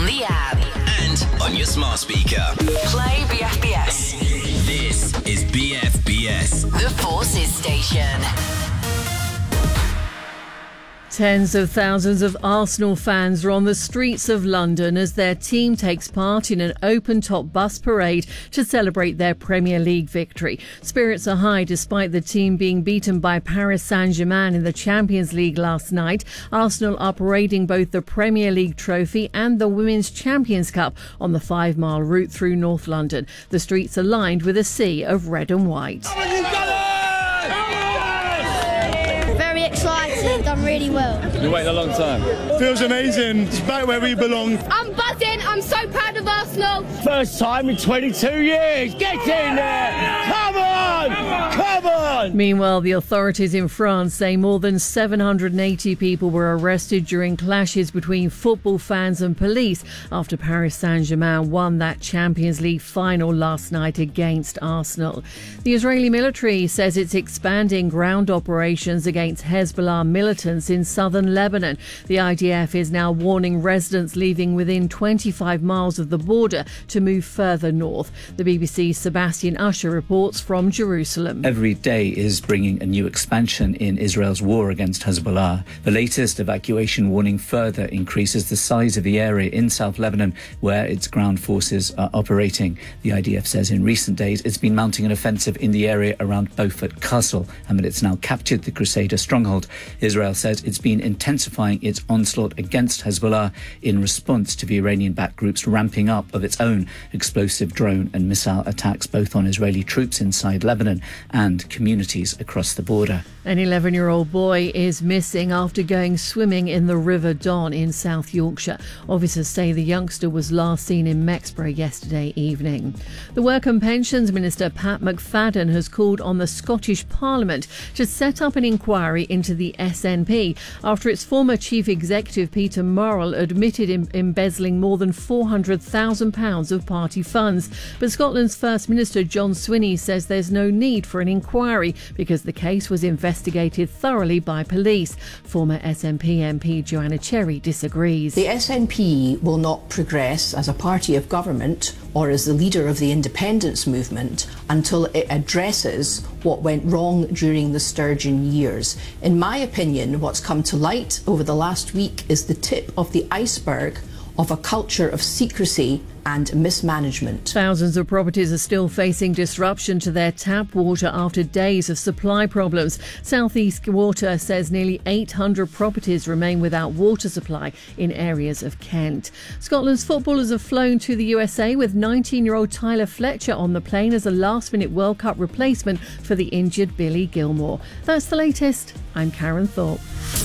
the app and on your smart speaker. Play BFBS. This is BFBS, The Forces Station. Tens of thousands of Arsenal fans are on the streets of London as their team takes part in an open-top bus parade to celebrate their Premier League victory. Spirits are high despite the team being beaten by Paris Saint-Germain in the Champions League last night. Arsenal are parading both the Premier League trophy and the Women's Champions Cup on the 5-mile route through North London. The streets are lined with a sea of red and white. Very excited, done really well. You waited a long time. Feels amazing. It's back where we belong. I'm buzzing, I'm so proud of Arsenal. First time in 22 years. Get in there. Come on. Come on. Meanwhile, the authorities in France say more than 780 people were arrested during clashes between football fans and police after Paris Saint-Germain won that Champions League final last night against Arsenal. The Israeli military says it's expanding ground operations against Hezbollah militants in southern Lebanon. The IDF is now warning residents living within 25 miles of the border to move further north. The BBC's Sebastian Usher reports from Jerusalem. Every day is bringing a new expansion in Israel's war against Hezbollah. The latest evacuation warning further increases the size of the area in South Lebanon where its ground forces are operating. The IDF says in recent days it's been mounting an offensive in the area around Beaufort Castle and that it's now captured the Crusader stronghold. Israel says it's been intensifying its onslaught against Hezbollah in response to the Iranian-backed group's ramping up of its own explosive drone and missile attacks both on Israeli troops inside Lebanon and communities across the border. An 11-year-old boy is missing after going swimming in the River Don in South Yorkshire. Officers say the youngster was last seen in Mexborough yesterday evening. The Work and Pensions Minister Pat McFadden has called on the Scottish Parliament to set up an inquiry into the SNP after its former chief executive Peter Murrell admitted embezzling more than £400,000 of party funds. But Scotland's First Minister John Swinney says there's no need for an inquiry because the case was investigated thoroughly by police. Former SNP MP Joanna Cherry disagrees. The SNP will not progress as a party of government or as the leader of the independence movement until it addresses what went wrong during the Sturgeon years. In my opinion, what's come to light over the last week is the tip of the iceberg of a culture of secrecy and mismanagement. Thousands of properties are still facing disruption to their tap water after days of supply problems. South East Water says nearly 800 properties remain without water supply in areas of Kent. Scotland's footballers have flown to the USA with 19-year-old Tyler Fletcher on the plane as a last-minute World Cup replacement for the injured Billy Gilmore. That's the latest. I'm Karen Thorpe.